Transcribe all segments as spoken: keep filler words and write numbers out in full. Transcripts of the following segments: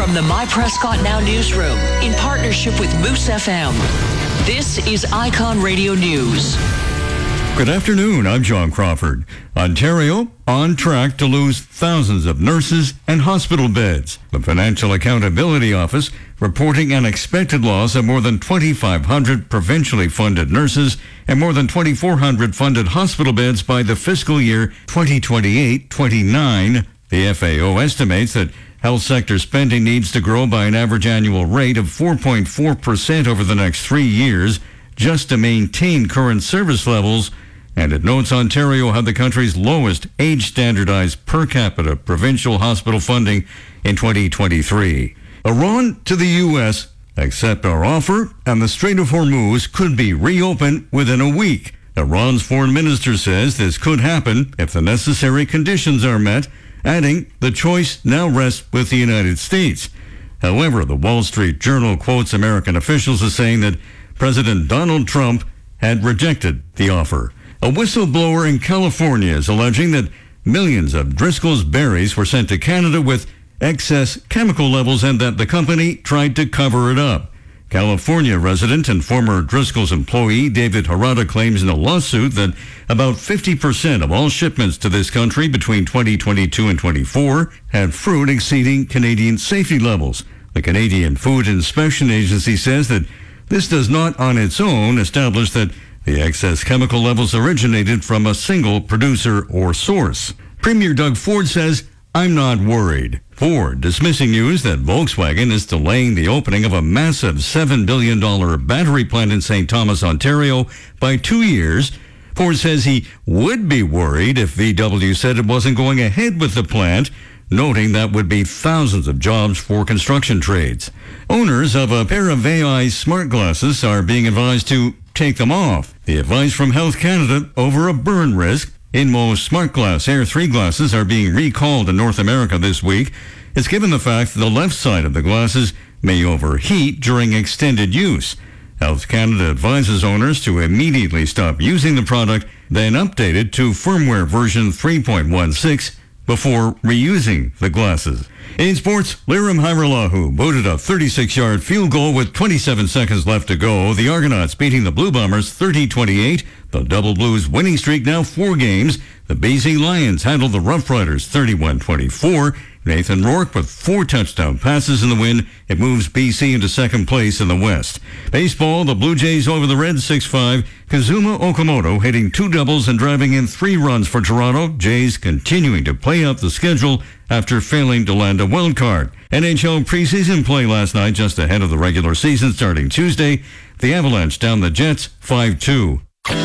From the My Prescott Now newsroom, in partnership with Moose F M, this is Icon Radio News. Good afternoon, I'm John Crawford. Ontario on track to lose thousands of nurses and hospital beds. The Financial Accountability Office reporting an expected loss of more than twenty-five hundred provincially funded nurses and more than twenty-four hundred funded hospital beds by the fiscal year twenty twenty-eight twenty-nine. The F A O estimates that health sector spending needs to grow by an average annual rate of four point four percent over the next three years just to maintain current service levels. And it notes Ontario had the country's lowest age-standardized per capita provincial hospital funding in twenty twenty-three. Iran to the U S, accept our offer, and the Strait of Hormuz could be reopened within a week. Iran's foreign minister says this could happen if the necessary conditions are met, adding the choice now rests with the United States. However, the Wall Street Journal quotes American officials as saying that President Donald Trump had rejected the offer. A whistleblower in California is alleging that millions of Driscoll's berries were sent to Canada with excess chemical levels and that the company tried to cover it up. California resident and former Driscoll's employee David Harada claims in a lawsuit that about fifty percent of all shipments to this country between twenty twenty-two and twenty-four had fruit exceeding Canadian safety levels. The Canadian Food Inspection Agency says that this does not on its own establish that the excess chemical levels originated from a single producer or source. Premier Doug Ford says, I'm not worried. Ford dismissing news that Volkswagen is delaying the opening of a massive seven billion dollars battery plant in Saint Thomas, Ontario by two years. Ford says he would be worried if V W said it wasn't going ahead with the plant, noting that would be thousands of jobs for construction trades. Owners of a pair of A I smart glasses are being advised to take them off. The advice from Health Canada over a burn risk. InMo's Smart Glass Air three glasses are being recalled in North America this week. It's given the fact that the left side of the glasses may overheat during extended use. Health Canada advises owners to immediately stop using the product, then update it to firmware version three point one six before reusing the glasses. In sports, Lirim Hajrullahu booted a thirty-six-yard field goal with twenty-seven seconds left to go. The Argonauts beating the Blue Bombers thirty twenty-eight. The Double Blues winning streak now four games. The B C Lions handled the Rough Riders thirty-one twenty-four. Nathan Rourke with four touchdown passes in the win. It moves B C into second place in the West. Baseball, the Blue Jays over the Reds six five. Kazuma Okamoto hitting two doubles and driving in three runs for Toronto. Jays continuing to play out the schedule after failing to land a wild card. N H L preseason play last night just ahead of the regular season starting Tuesday. The Avalanche down the Jets five two.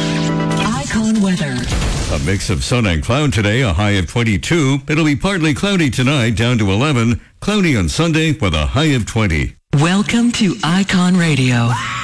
Icon weather. A mix of sun and cloud today, a high of twenty-two. It'll be partly cloudy tonight, down to eleven. Cloudy on Sunday with a high of twenty. Welcome to Icon Radio.